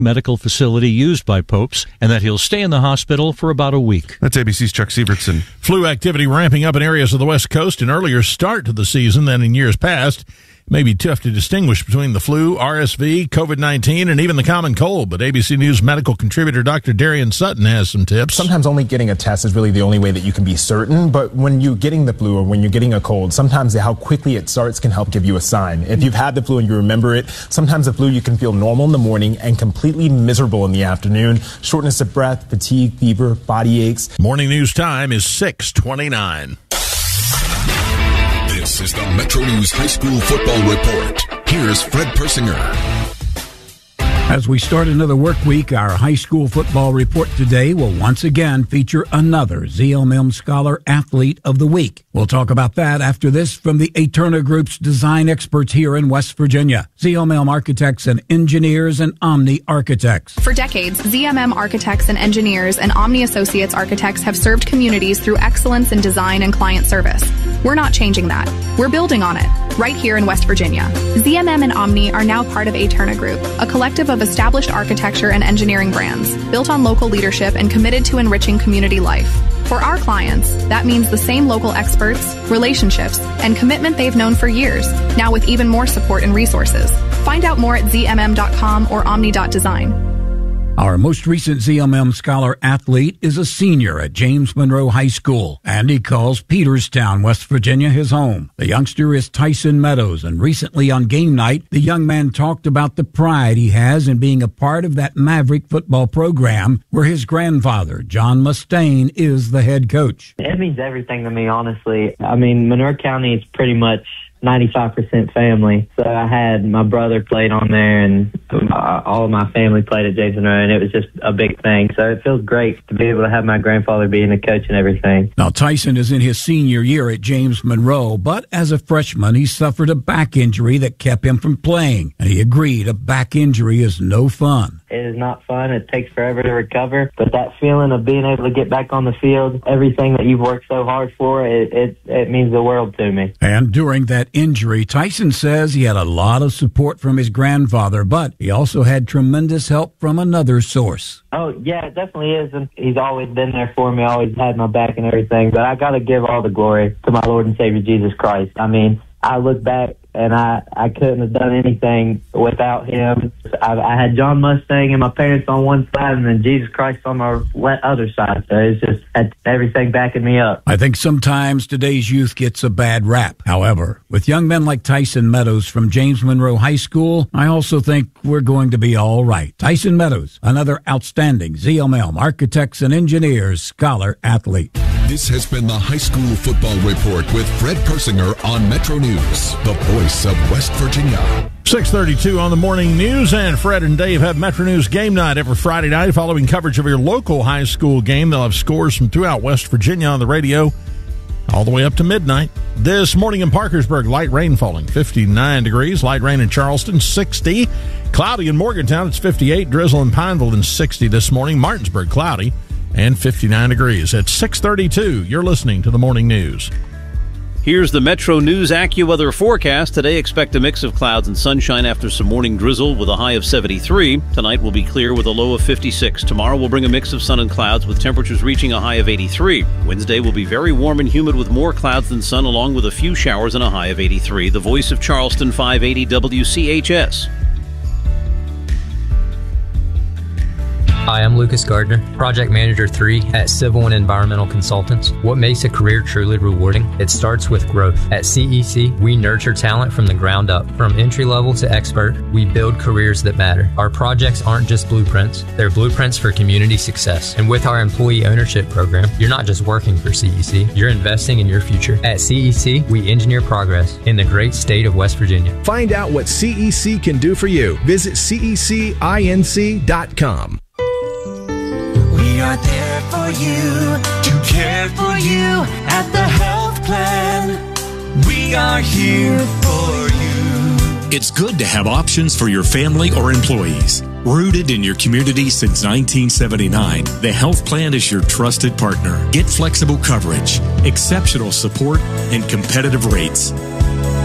medical facility used by Popes, and that he'll stay in the hospital for about a week. That's ABC's Chuck Sievertson. Flu activity ramping up in areas of the West Coast, an earlier start to the season than in years past. It may be tough to distinguish between the flu, RSV, COVID-19, and even the common cold, but ABC News medical contributor Dr. Darian Sutton has some tips. Sometimes only getting a test is really the only way that you can be certain, but when you're getting the flu or when you're getting a cold, sometimes how quickly it starts can help give you a sign. If you've had the flu and you remember it, sometimes the flu you can feel normal in the morning and completely miserable in the afternoon. Shortness of breath, fatigue, fever, body aches. Morning news time is 6:29. This is the Metro News High School Football Report. Here's Fred Persinger. As we start another work week, our high school football report today will once again feature another ZLM Scholar Athlete of the Week. We'll talk about that after this from the Eterna Group's design experts here in West Virginia, ZLM Architects and Engineers and Omni Architects. For decades, ZMM Architects and Engineers and Omni Associates Architects have served communities through excellence in design and client service. We're not changing that. We're building on it, right here in West Virginia. ZMM and Omni are now part of Eterna Group, a collective of established architecture and engineering brands, built on local leadership and committed to enriching community life. For our clients, that means the same local experts, relationships, and commitment they've known for years, now with even more support and resources. Find out more at zmm.com or omni.design. Our most recent ZLM Scholar Athlete is a senior at James Monroe High School, and he calls Peterstown, West Virginia, his home. The youngster is Tyson Meadows, and recently on game night, the young man talked about the pride he has in being a part of that Maverick football program where his grandfather, John Mustaine, is the head coach. It means everything to me, honestly. I mean, Monroe County is pretty much 95% family. So I had my brother played on there, and all of my family played at James Monroe, and it was just a big thing. So it feels great to be able to have my grandfather being a coach and everything. Now, Tyson is in his senior year at James Monroe, but as a freshman, he suffered a back injury that kept him from playing, and he agreed a back injury is no fun. It is not fun. It takes forever to recover, but that feeling of being able to get back on the field, everything that you've worked so hard for, it means the world to me. And during that injury, Tyson says he had a lot of support from his grandfather, but he also had tremendous help from another source. Oh, yeah, it definitely is. And he's always been there for me, always had my back and everything. But I got to give all the glory to my Lord and Savior, Jesus Christ. I mean, I look back and I couldn't have done anything without him. I had John Mustang and my parents on one side and then Jesus Christ on my other side. So it's just had everything backing me up. I think sometimes today's youth gets a bad rap. However, with young men like Tyson Meadows from James Monroe High School, I also think we're going to be all right. Tyson Meadows, another outstanding ZLM Architects and Engineers Scholar Athlete. This has been the High School Football Report with Fred Persinger on Metro News, the voice of West Virginia. 6:32 on the morning news, and Fred and Dave have Metro News game night every Friday night following coverage of your local high school game. They'll have scores from throughout West Virginia on the radio all the way up to midnight. This morning in Parkersburg, light rain falling, 59 degrees. Light rain in Charleston, 60. Cloudy in Morgantown, it's 58. Drizzle in Pineville, and 60 this morning. Martinsburg, cloudy and 59 degrees. At 6:32, you're listening to the morning news. Here's the Metro News AccuWeather forecast. Today, expect a mix of clouds and sunshine after some morning drizzle with a high of 73. Tonight will be clear with a low of 56. Tomorrow will bring a mix of sun and clouds with temperatures reaching a high of 83. Wednesday will be very warm and humid with more clouds than sun, along with a few showers and a high of 83. The voice of Charleston, 580 WCHS. Hi, I'm Lucas Gardner, Project Manager 3 at Civil and Environmental Consultants. What makes a career truly rewarding? It starts with growth. At CEC, we nurture talent from the ground up. From entry level to expert, we build careers that matter. Our projects aren't just blueprints, they're blueprints for community success. And with our employee ownership program, you're not just working for CEC, you're investing in your future. At CEC, we engineer progress in the great state of West Virginia. Find out what CEC can do for you. Visit cecinc.com. We are there for you, to care for you at the health plan. We are here for you. It's good to have options for your family or employees. Rooted in your community since 1979, the Health Plan is your trusted partner. Get flexible coverage, exceptional support, and competitive rates.